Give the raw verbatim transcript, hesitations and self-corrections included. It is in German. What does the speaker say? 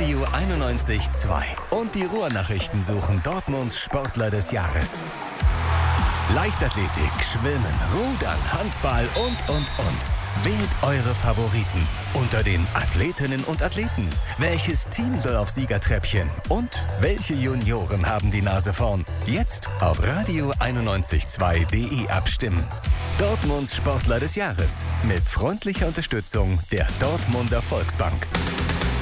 Radio einundneunzig Komma zwei. Und die Ruhrnachrichten suchen Dortmunds Sportler des Jahres. Leichtathletik, Schwimmen, Rudern, Handball und, und, und. Wählt eure Favoriten unter den Athletinnen und Athleten. Welches Team soll auf Siegertreppchen? Und welche Junioren haben die Nase vorn? Jetzt auf radio einundneunzig Komma zwei punkt de abstimmen. Dortmunds Sportler des Jahres mit freundlicher Unterstützung der Dortmunder Volksbank.